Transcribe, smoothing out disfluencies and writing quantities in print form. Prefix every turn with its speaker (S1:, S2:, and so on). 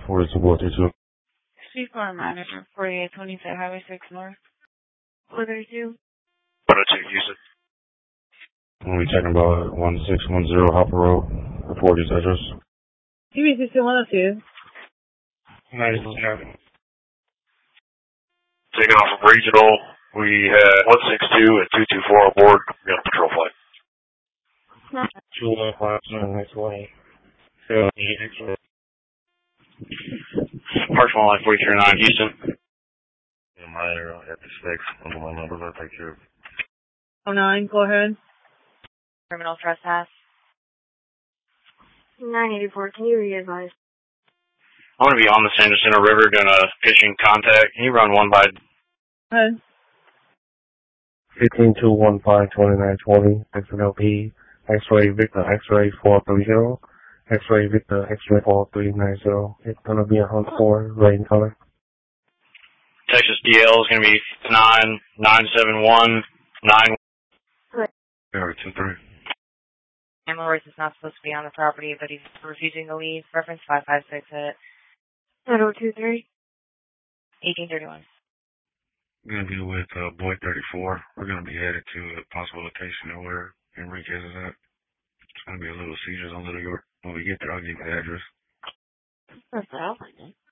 S1: 4242.
S2: Street Farm Manager, 4820 Highway 6 North. 432.
S3: 102, Houston.
S1: We talking about 1610 Hopper Road, the 40s address.
S2: TV 6102.
S1: Nice.
S3: Taking off from regional, we had 162 and 224 on board. We got a patrol flight.
S1: 215 next way. 78.
S3: Partial line 439, Houston.
S1: Yeah, my area at the 6. Under my numbers, I'll take care of it.
S2: 09, go ahead.
S4: Criminal trespass.
S5: 984, can you re-advise?
S3: I'm going to be on the San Jacinto River doing a fishing contact. Can you run one by?
S2: Go ahead.
S1: 15215 2920, XNLP, X-ray Victor, X-ray 430, X-ray Victor, X-ray 4390. It's going to be a hunt for rain color.
S3: Texas DL is going to be 9971
S1: Area 23.
S4: Emily is not supposed to be on the property, but he's refusing to leave. Reference 556 at
S5: 9023.
S4: 1831.
S1: We're going to be with Boy 34. We're going to be headed to a possible location where Enriquez is at. It's going to be a little seizures on Little York. When we get there, I'll give you the address.
S5: That's what I'll find it.